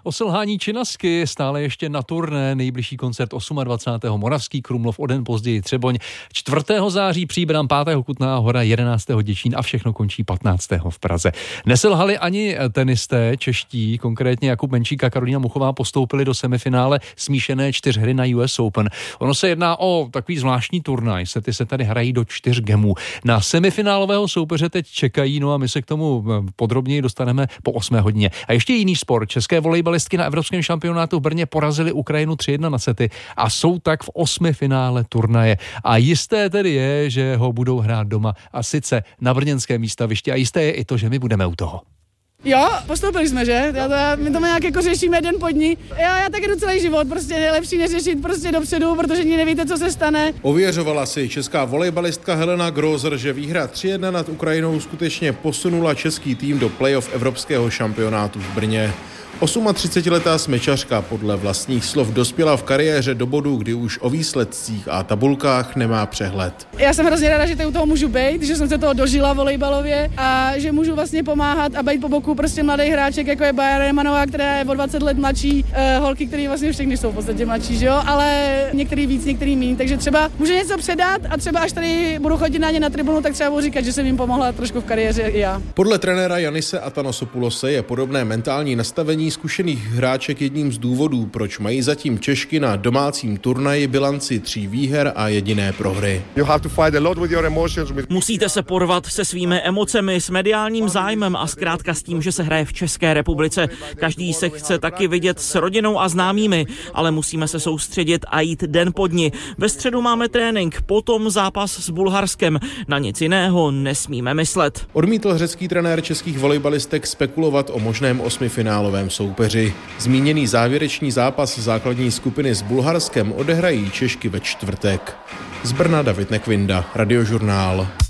O selhání Činasky stále ještě na turné, nejbližší koncert 28. Moravský Krumlov, o den později Třeboň, 4. září Příbram, 5. Kutná Hora, 11. Děčín a všechno končí 15. v Praze. Neselhali ani tenisté čeští, konkrétně Jakub Menčík a Karolína Muchová postoupili do semifinále smíšené 4hry na US Open. Ono se jedná o takový zvláštní turnaj, sety se tady hrají do 4 gemů. Na semifinálového soupeře teď čekají, no a my se k tomu podrobněji dostaneme po 8 hodině. A ještě jiný sport. České volejbalistky na evropském šampionátu v Brně porazily Ukrajinu 3-1 na sety a jsou tak v 8 finále turnaje. A jisté tedy je, že ho budou hrát doma a sice na brněnském výstavišti a jisté je i to, že my budeme u toho. Jo, postoupili jsme, že? My to nějak jako řešíme den po dní. Já tak jdu celý život, prostě nejlepší neřešit prostě dopředu, protože nikdy nevíte, co se stane. Ověřovala si česká volejbalistka Helena Grozer, že výhra 3-1 nad Ukrajinou skutečně posunula český tým do playoff evropského šampionátu v Brně. 38letá smečařka podle vlastních slov dospěla v kariéře do bodu, kdy už o výsledcích a tabulkách nemá přehled. Já jsem hrozně ráda, že u toho můžu být, že jsem se toho dožila volejbalově a že můžu vlastně pomáhat a být po boku prostě mladých hráček, jako je Baja Remanová, která je o 20 let mladší, holky, které vlastně všechny jsou v podstatě mladší, že jo, ale některý víc, některý míň, takže třeba můžu něco předat a třeba až tady budu chodit na ně na tribunu, tak třeba budu říkat, že jsem jim pomohla trošku v kariéře i já. Podle trenéra Janise Atanasopoulose je podobné mentální nastavení zkušených hráček jedním z důvodů, proč mají zatím Češky na domácím turnaji bilanci 3 výher a jediné prohry. Musíte se porvat se svými emocemi, s mediálním zájmem a zkrátka s tím, že se hraje v České republice. Každý se chce taky vidět s rodinou a známými, ale musíme se soustředit a jít den po dni. Ve středu máme trénink, potom zápas s Bulharskem. Na nic jiného nesmíme myslet. Odmítl řecký trenér českých volejbalistek spekulovat o možném 8finálovém soupeři. Zmíněný závěrečný zápas základní skupiny s Bulharskem odehrají Češky ve čtvrtek. Z Brna David Nekvinda, Radiožurnál.